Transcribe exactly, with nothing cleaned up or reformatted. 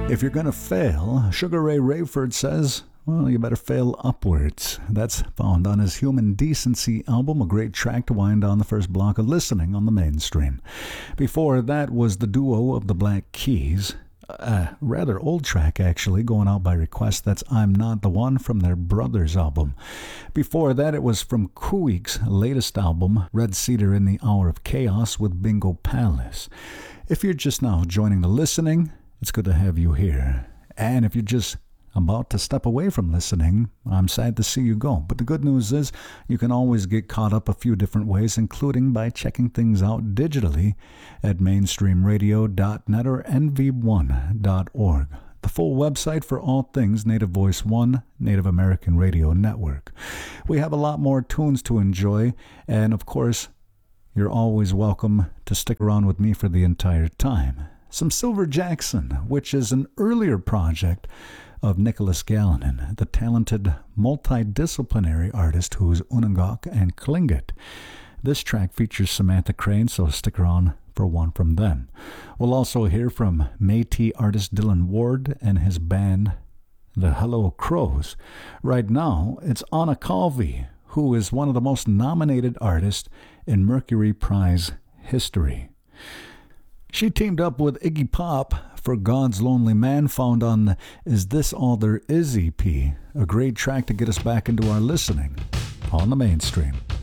If you're gonna fail, Sugar Ray Rayford says, well, you better fail upwards. That's found on his Human Decency album, a great track to wind down the first block of listening on the mainstream. Before that was the duo of the Black Keys, a rather old track actually, going out by request. That's I'm Not the One from their Brothers album. Before that it was from Kuik's latest album, Red Cedar in the Hour of Chaos with Bingo Palace. If you're just now joining the listening, it's good to have you here. And if you're just about to step away from listening, I'm sad to see you go. But the good news is you can always get caught up a few different ways, including by checking things out digitally at mainstream radio dot net or N V one dot org, the full website for all things Native Voice One, Native American Radio Network. We have a lot more tunes to enjoy, and of course, you're always welcome to stick around with me for the entire time. Some Silver Jackson, which is an earlier project of Nicholas Galinon, the talented multidisciplinary artist who's Unangak and Tlingit. This track features Samantha Crane, so stick around for one from them. We'll also hear from Métis artist Dylan Ward and his band, the Hello Crows. Right now, it's Anna Calvi, who is one of the most nominated artists in Mercury Prize history. She teamed up with Iggy Pop for God's Lonely Man, found on the Is This All There Is E P, a great track to get us back into our listening on the mainstream.